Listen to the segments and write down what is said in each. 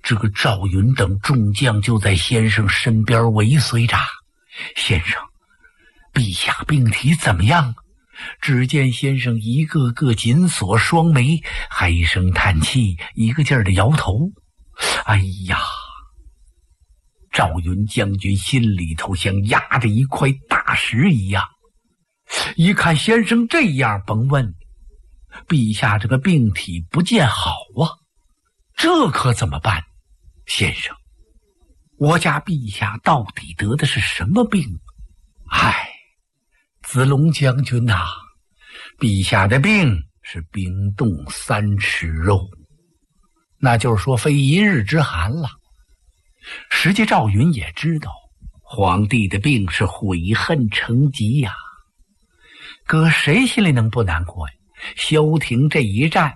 这个赵云等众将就在先生身边尾随着。先生，陛下病体怎么样？只见先生一个个紧锁双眉，还一声叹气，一个劲儿的摇头。哎呀，赵云将军心里头像压着一块大石一样。一看先生这样，甭问，陛下这个病体不见好啊，这可怎么办？先生，我家陛下到底得的是什么病？唉，子龙将军呐，陛下的病是冰冻3尺肉，那就是说非一日之寒了。实际赵云也知道皇帝的病是悔恨成疾呀，搁谁心里能不难过呀？萧亭这一战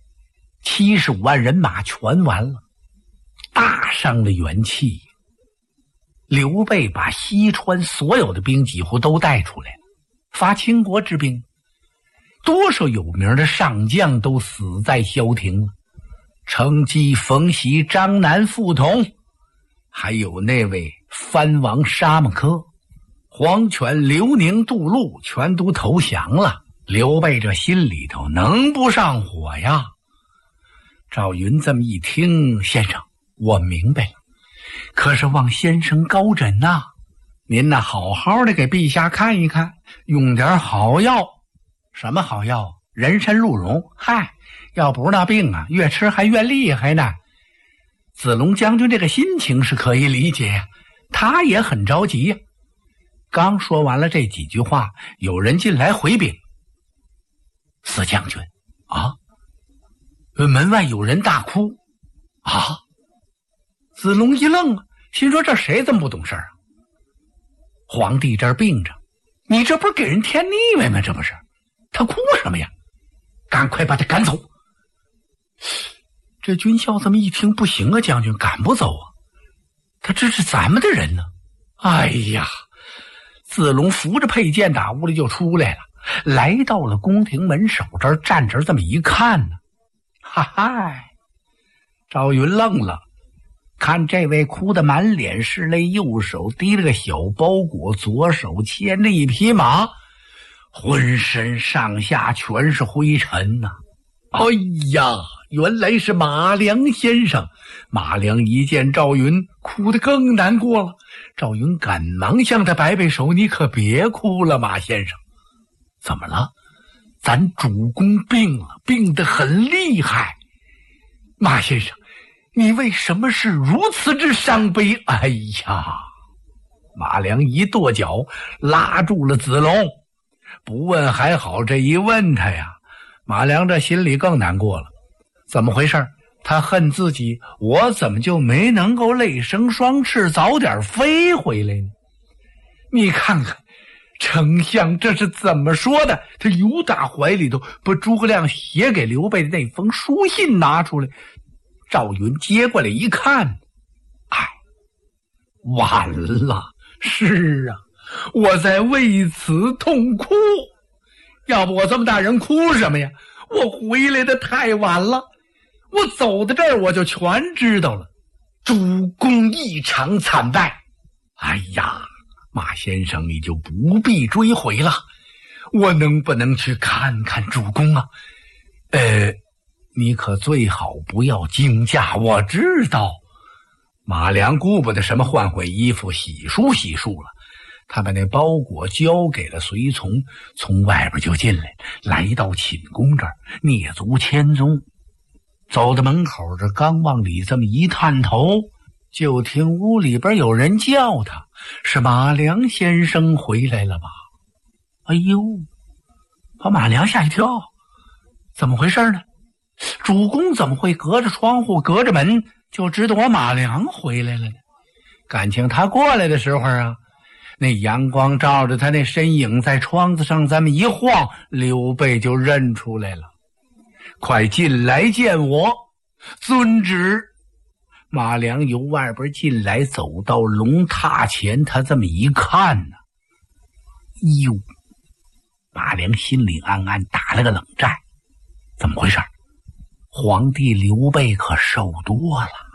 ，75万人马全完了，大伤了元气。刘备把西川所有的兵几乎都带出来了，伐秦国之兵，多少有名的上将都死在萧亭了。程基、冯习、张南、傅同，还有那位藩王沙漠柯、黄权、刘宁、杜陆，全都投降了。刘备这心里头能不上火呀？赵云这么一听，先生，我明白了，可是望先生高诊呐，您呐好好的给陛下看一看，用点好药。什么好药？人参鹿茸。嗨，要不是那病啊，越吃还越厉害呢。子龙将军这个心情是可以理解呀，他也很着急呀。刚说完了这几句话，有人进来回禀：四将军啊！门外有人大哭啊！子龙一愣啊，心说这谁这么不懂事啊？皇帝这儿病着，你这不是给人添腻歪吗？这不是，他哭什么呀？赶快把他赶走！这军校这么一听，不行啊，将军赶不走啊，他这是咱们的人呢。哎呀，子龙扶着佩剑打屋里就出来了，来到了宫廷门首这儿站着，这么一看呢，哈哈！赵云愣了，看这位哭得满脸是泪，右手提了个小包裹，左手牵着一匹马，浑身上下全是灰尘呐。哎呀，原来是马良先生。马良一见赵云，哭得更难过了。赵云赶忙向他摆摆手：“你可别哭了，马先生。怎么了？咱主公病了，病得很厉害。马先生，你为什么是如此之伤悲？”哎呀！马良一跺脚，拉住了子龙。不问还好，这一问他呀，马良这心里更难过了。怎么回事？他恨自己，我怎么就没能够泪生双翅，早点飞回来呢？你看看丞相这是怎么说的？他由打怀里头把诸葛亮写给刘备的那封书信拿出来，赵云接过来一看，哎，完了！是啊，我在为此痛哭。要不我这么大人哭什么呀？我回来的太晚了，我走到这儿我就全知道了。主公异常惨败。哎呀，马先生你就不必追悔了，我能不能去看看主公啊？你可最好不要惊驾，我知道。马良顾不得什么换换衣服洗漱洗漱了，他把那包裹交给了随从，从外边就进来，来到寝宫这儿，蹑足千踪，走到门口这刚往里这么一探头，就听屋里边有人叫他，是马良先生回来了吧？哎呦，把马良吓一跳，怎么回事呢？主公怎么会隔着窗户隔着门就知道我马良回来了呢？感情他过来的时候啊，那阳光照着他那身影在窗子上这么一晃，刘备就认出来了。快进来见我，遵旨。马良由外边进来，走到龙榻前，他这么一看呢，哟，马良心里暗暗打了个冷战，怎么回事？皇帝刘备可瘦多了。